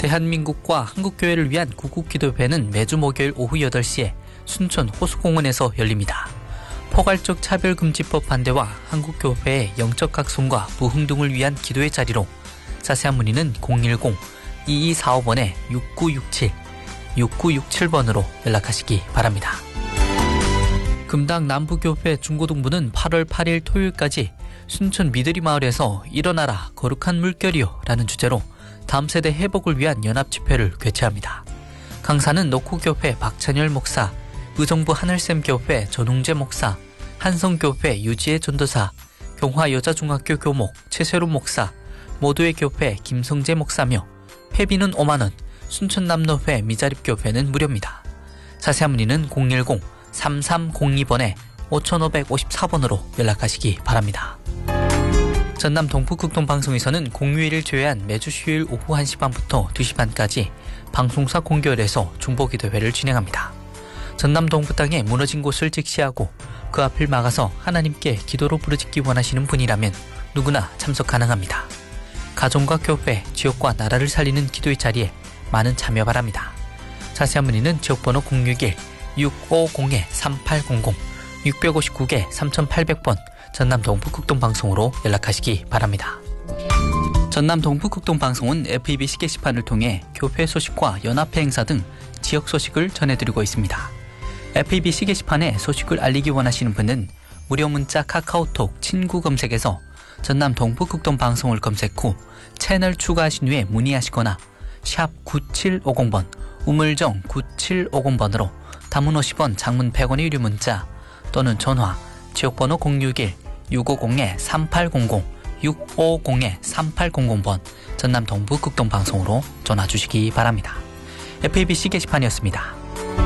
대한민국과 한국교회를 위한 구국기도회는 매주 목요일 오후 8시에 순천 호수공원에서 열립니다. 포괄적 차별금지법 반대와 한국교회의 영적 각성과 부흥 등을 위한 기도의 자리로 자세한 문의는 010-2245번에-6967, 6967번으로 연락하시기 바랍니다. 금당 남부교회 중고등부는 8월 8일 토요일까지 순천 미드리마을에서 일어나라 거룩한 물결이요 라는 주제로 다음 세대 회복을 위한 연합집회를 개최합니다. 강사는 노코교회 박찬열 목사, 의정부 하늘샘교회 전웅재 목사, 한성교회 유지혜 전도사, 경화여자중학교 교목 최세론 목사, 모두의 교회 김성재 목사며 회비는 5만원, 순천남로회 미자립교회는 무료입니다. 자세한 문의는 010-3302번에-5554번으로 연락하시기 바랍니다. 전남 동북극동방송에서는 공휴일을 제외한 매주 수요일 오후 1시 반부터 2시 반까지 방송사 공개월에서 중보기도회를 진행합니다. 전남 동부 땅에 무너진 곳을 직시하고 그 앞을 막아서 하나님께 기도로 부르짖기 원하시는 분이라면 누구나 참석 가능합니다. 가정과 교회, 지역과 나라를 살리는 기도의 자리에 많은 참여 바랍니다. 자세한 문의는 지역번호 061-6502-3800, 659-3800번 전남 동북극동방송으로 연락하시기 바랍니다. 전남 동북극동방송은 FEBC 게시판을 통해 교회 소식과 연합회 행사 등 지역 소식을 전해드리고 있습니다. FEBC 게시판에 소식을 알리기 원하시는 분은 무료 문자 카카오톡 친구 검색에서 전남 동북극동방송을 검색 후 채널 추가하신 후에 문의하시거나 샵 9750번, 우물정 9750번으로 단문 50원, 장문 100원의 유료 문자 또는 전화 지역번호 061-650-3800, 650-3800번 전남 동북극동방송으로 전화 주시기 바랍니다. FEBC 게시판이었습니다.